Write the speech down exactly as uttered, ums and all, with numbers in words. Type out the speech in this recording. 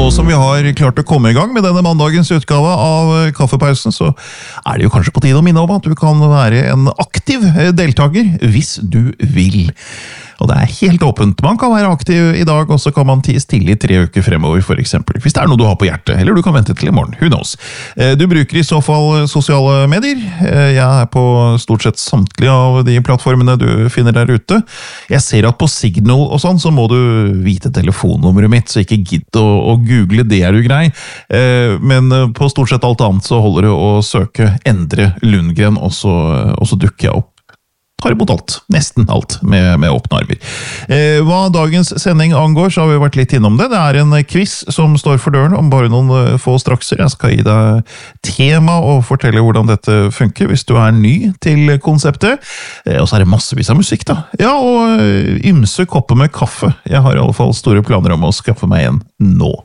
nå som vi har klart å komme i gang med denne mandagens utgave av Kaffepausen, så er det jo kanskje på tide å minne om at du kan være en aktiv deltaker hvis du vil. Og det er helt åpent. Man kan være aktiv i dag, og så kan man tie stille i tre uker fremover, for eksempel. Hvis det er noe du har på hjertet, eller du kan vente til i morgen. Who knows? Du bruker i så fall sosiale medier. Jeg er på stort sett samtlige av de plattformene du finner der ute. Jeg ser at på Signal og sånn, så må du vite telefonnummeret mitt, så ikke gidd å, å google, det er du grei. Men på stort sett alt annet så holder det å søke Endre Lundgren, og så, og så dukker jeg opp. Tar imot alt, nesten alt, med, med åpne armer. Eh, hva dagens sending angår, så har vi vært litt innom det. Det er en quiz som står for døren om bare noen få strakser. Jeg skal gi deg tema og fortelle hvordan dette funker hvis du er ny til konseptet. Eh, og så er det massevis av musikk da. Ja, og ymse kopper med kaffe. Jeg har i alle fall store planer om å skaffe meg en nå.